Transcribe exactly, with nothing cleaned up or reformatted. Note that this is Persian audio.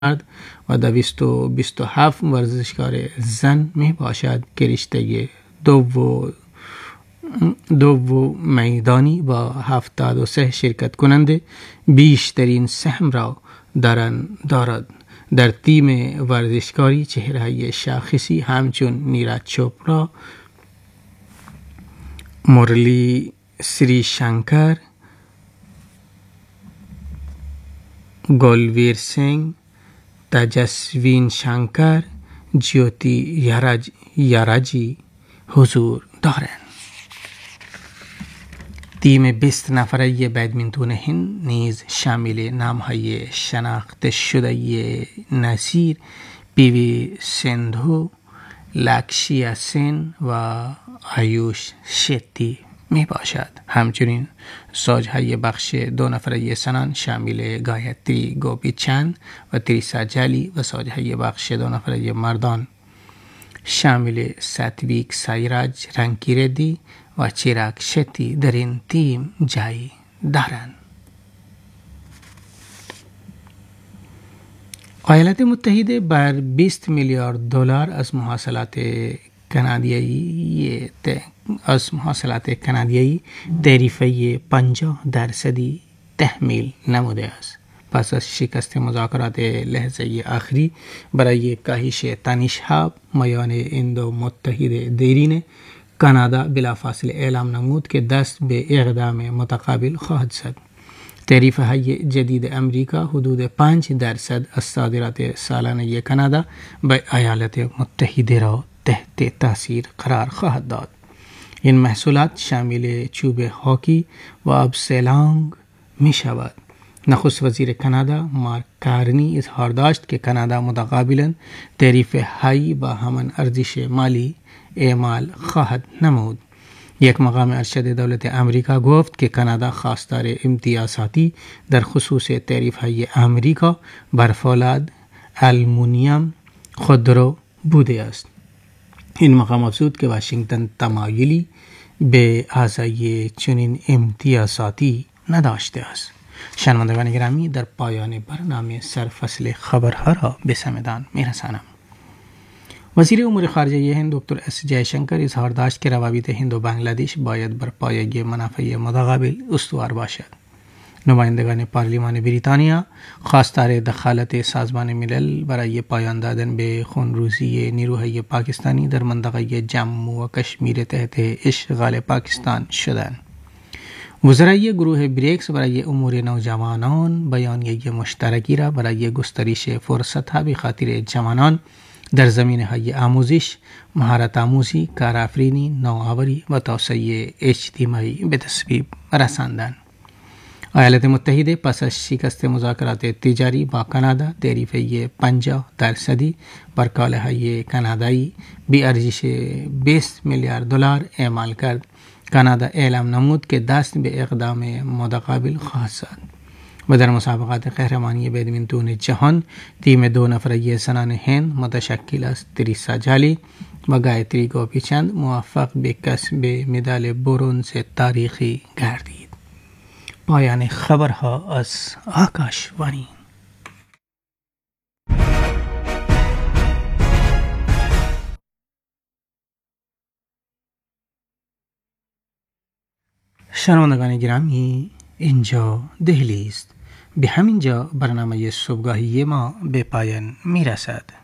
مرد و دویست و بیست و هفت ورزشکار زن می باشد که رشته دو دو میدانی با هفتاد و سه شرکت کننده بیشترین سهم را دارد. در تیم ورزشکاری چهره‌های شاخصی همچون نیرج چوپرا، مرلی سری شنکر، گلویر سنگ، تجسوین شنکر، جیوتی یارج یارجی حضور دارند. تیم بیست نفره بدمینتون هند نیز شامل نام‌های شناخته شده نصیر، پی وی سندهو، لکشیا سین و آیوش شتی می باشد. همچنین زوجهای بخش دو نفره زنان شامل گایتری گوپی چند و تریسا جالی و زوجهای بخش دو نفره مردان شامل ساتویک سایراج رانکیردی و چیراگ شتی در این تیم جای دارند. ایالات متحده بر بیست میلیارد دلار از محصولات کانادایی از محصولات کانادایی تعرفه پنجاه درصدی تحمیل نموده است. پس از شکست مذاکرات لحظه آخری برای کاهش تنش‌ها میان هند و متحده دیرین، کانادا بلافاصله اعلام نمود که دست به اقدام متقابل خواهد زد. تعرفه های جدید امریکا حدود پنج درصد از صادرات سالانه کانادا به ایالات متحده را تحت تاثیر قرار خواهد داد. این محصولات شامل چوب هاکی و آب سیلانگ می شود. نخست وزیر کانادا مارک کارنی اظهار داشت که کانادا متقابلا تعرفه هایی با همان ارزش مالی اعمال خواهد نمود. یک مقام ارشد دولت امریکا گفت که کانادا خواستار امتیازاتی در خصوص تعرفه‌های امریکا بر فولاد، آلومینیوم، خودرو بوده است. این مقام افزود که واشنگتن تمایلی به اعطای چنین امتیازاتی نداشته است. شنوندگان گرامی، در پایان برنامه سرفصل خبرها را به شنیدن می‌رسانم. وزیر امور خارجه هند دکتر اس جایشنکر اظهار داشت که روابط هند و بنگلادش باید بر پایه منافع متقابل استوار باشد. نمایندگان پارلمان بریتانیا خواستار دخالت سازمان ملل برای پایان دادن به خونریزی نیروهای پاکستانی در منطقه جموں و کشمیر تحت اشغال پاکستان شدند. وزرای گروه بریکس برای امور نوجوانان بیانیه مشترکی را برای گسترش فرصت‌ها به خاطر جوانان در زمینه‌های آموزش، مهارت آموزی، کارآفرینی، نوآوری و توسعه اجتماعی به تصویب رساندند. ایالات متحده پس از شکست مذاکرات تجاری با کانادا تعرفه پنجاه درصدی بر کالاهای کانادایی به ارزش بیست میلیارد دلار اعمال کرد. کانادا اعلام نمود که دست به اقدام متقابل خواهد زد و در مسابقات قهرمانی بدمینتون جهان تیم دو نفره زنان هند متشکل از تریسا جالی و گایتری گوپی چند موفق به کسب مدال برنز تاریخی گردید. پایان خبرها از آکاشوانی. شنوندگان گرامی، اینجا دهلی است. به همین جا برنامه صبحگاهی ما به پایان می رسد.